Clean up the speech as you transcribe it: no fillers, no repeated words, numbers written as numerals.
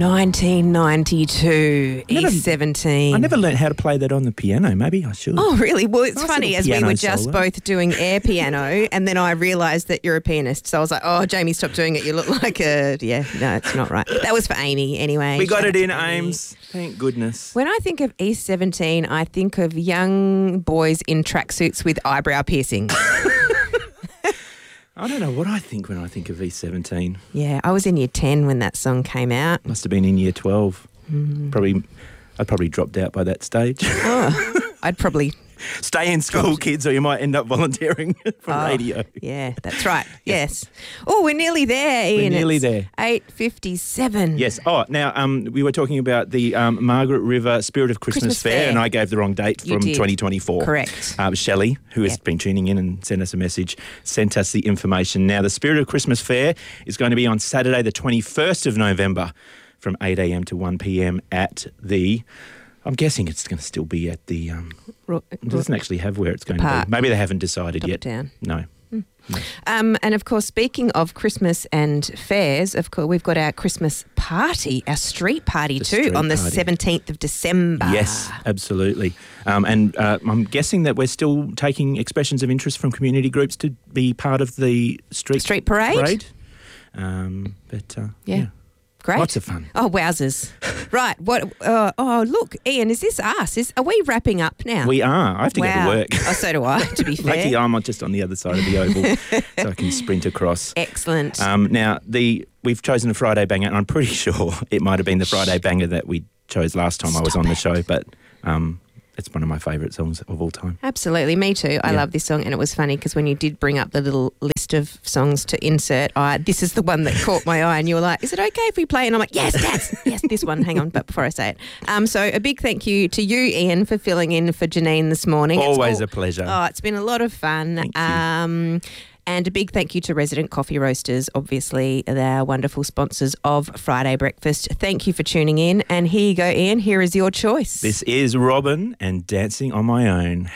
1992, E17. I never learnt how to play that on the piano. Maybe I should. Oh, really? Well, it's Nice funny, little as we piano were just solo. both doing air piano, and then I realised that you're a pianist. So I was like, oh, Jamie, stop doing it. You look like a... Yeah, no, it's not right. That was for Amy anyway. We got Shout it out in, to Amy. Ames. Thank goodness. When I think of E17, I think of young boys in tracksuits with eyebrow piercing. I don't know what I think when I think of E17. Yeah, I was in year 10 when that song came out. Must have been in year 12. Mm-hmm. I'd probably dropped out by that stage. Oh, I'd probably... Stay in school, kids, or you might end up volunteering for radio. Yeah, that's right. Yes. Oh, we're nearly there, Ian. We're nearly It's there. 8:57. Yes. Oh, now we were talking about the Margaret River Spirit of Christmas Fair, and I gave the wrong date You from did. 2024. Correct. Shelley, who has been tuning in and sent us a message, sent us the information. Now, the Spirit of Christmas Fair is going to be on Saturday, the 21st of November, from 8 a.m. to 1 p.m. at the... I'm guessing it's going to still be at the... it doesn't actually have where it's going to Park. be. Maybe they haven't decided yet. Down. No. And of course, speaking of Christmas and fairs, of course, we've got our Christmas party, our street party The too, street on the party. 17th of December. Yes, absolutely. And I'm guessing that we're still taking expressions of interest from community groups to be part of the street parade? Yeah. Great. Lots of fun. Oh, wowzers. Right. What? Oh, look, Ian, is this us? Are we wrapping up now? We are. I have to go to work. Oh, so do I, to be fair. Lucky I'm just on the other side of the oval, so I can sprint across. Excellent. Now, we've chosen a Friday banger, and I'm pretty sure it might have been the Friday banger that we chose last time I was on the show, but it's one of my favourite songs of all time. Absolutely, me too. I love this song, and it was funny because when you did bring up the little list of songs to insert, this is the one that caught my eye, and you were like, "Is it okay if we play?" And I'm like, "Yes, yes, this one." Hang on, but before I say it, so a big thank you to you, Ian, for filling in for Janine this morning. Always a pleasure. Oh, it's been a lot of fun. Thank you. And a big thank you to Resident Coffee Roasters, obviously, they're wonderful sponsors of Friday Breakfast. Thank you for tuning in. And here you go, Ian. Here is your choice. This is Robin and Dancing on My Own.